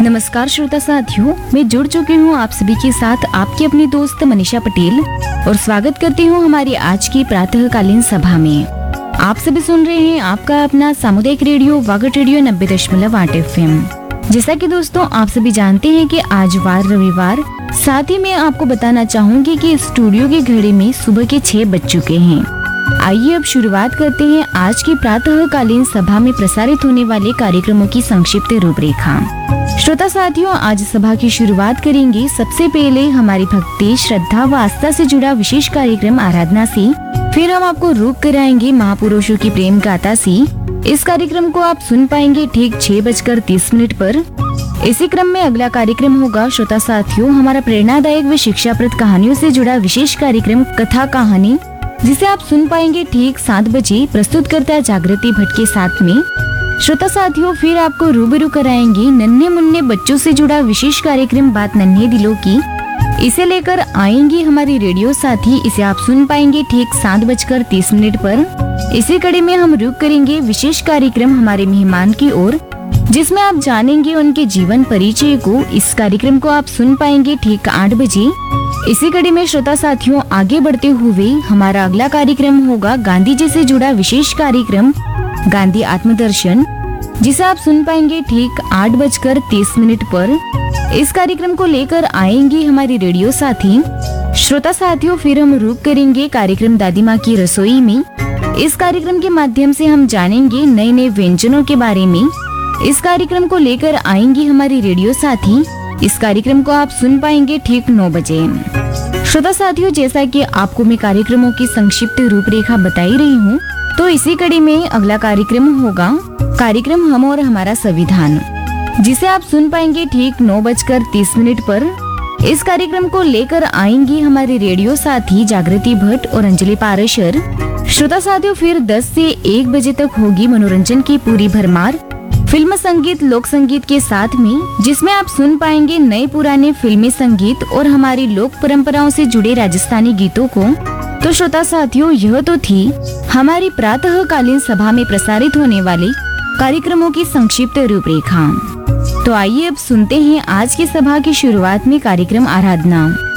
नमस्कार श्रोता साथियों, मैं जुड़ चुकी हूँ आप सभी के साथ आपकी अपनी दोस्त मनीषा पटेल और स्वागत करती हूँ हमारी आज की प्रातःकालीन सभा में। आप सभी सुन रहे हैं आपका अपना सामुदायिक रेडियो वागट रेडियो 90.8 FM। जैसा कि दोस्तों आप सभी जानते हैं कि आज वार रविवार, साथ ही मैं आपको बताना चाहूंगी कि स्टूडियो की घड़ी में सुबह के 6 बज चुके हैं। आइए अब शुरुआत करते हैं आज की प्रातःकालीन सभा में प्रसारित होने वाले कार्यक्रमों की संक्षिप्त रूपरेखा। श्रोता साथियों, आज सभा की शुरुआत करेंगे सबसे पहले हमारी भक्ति, श्रद्धा व आस्था से जुड़ा विशेष कार्यक्रम आराधना से। फिर हम आपको रूप कराएंगे महापुरुषों की प्रेम गाथा से। इस कार्यक्रम को आप सुन पाएंगे ठीक 6:30 पर। इसी क्रम में अगला कार्यक्रम होगा श्रोता साथियों हमारा प्रेरणादायक व शिक्षाप्रद कहानियों से जुड़ा विशेष कार्यक्रम कथा कहानी, जिसे आप सुन पाएंगे ठीक 7 बजे। प्रस्तुत करता है जागृति भट्ट के साथ में। श्रोता साथियों, फिर आपको रूबरू कराएंगे नन्हे मुन्ने बच्चों से जुड़ा विशेष कार्यक्रम बात नन्हे दिलों की। इसे लेकर आएंगी हमारी रेडियो साथी। इसे आप सुन पाएंगे ठीक 7:30 पर। इसी कड़ी में हम रुक करेंगे विशेष कार्यक्रम हमारे मेहमान की ओर, जिसमें आप जानेंगे उनके जीवन परिचय को। इस कार्यक्रम को आप सुन पाएंगे ठीक 8 बजे। इसी कड़ी में श्रोता साथियों आगे बढ़ते हुए हमारा अगला कार्यक्रम होगा गांधी जी से जुड़ा विशेष कार्यक्रम गांधी आत्मदर्शन, जिसे आप सुन पाएंगे ठीक 8:30 पर। इस कार्यक्रम को लेकर आएंगी हमारी रेडियो साथी। श्रोता साथियों, फिर हम रुक करेंगे कार्यक्रम दादी माँ की रसोई में। इस कार्यक्रम के माध्यम से हम जानेंगे नए नए व्यंजनों के बारे में। इस कार्यक्रम को लेकर आएंगी हमारी रेडियो साथी। इस कार्यक्रम को आप सुन पाएंगे ठीक 9 बजे। श्रोता साथियों, जैसा कि आपको मैं कार्यक्रमों की संक्षिप्त रूपरेखा बताई रही हूँ, तो इसी कड़ी में अगला कार्यक्रम होगा कार्यक्रम हम और हमारा संविधान, जिसे आप सुन पाएंगे ठीक 9:30 पर। इस कार्यक्रम को लेकर आएंगी हमारी रेडियो साथी जागृति भट्ट और अंजलि पारेशर। श्रोता साथियों, फिर 10 से 1 बजे तक होगी मनोरंजन की पूरी भरमार, फिल्म संगीत लोक संगीत के साथ में, जिसमें आप सुन पाएंगे नए पुराने फिल्मी संगीत और हमारी लोक परंपराओं से जुड़े राजस्थानी गीतों को। तो श्रोता साथियों, यह तो थी हमारी प्रातःकालीन सभा में प्रसारित होने वाले कार्यक्रमों की संक्षिप्त रूपरेखा। तो आइए अब सुनते हैं आज की सभा की शुरुआत में कार्यक्रम आराधना।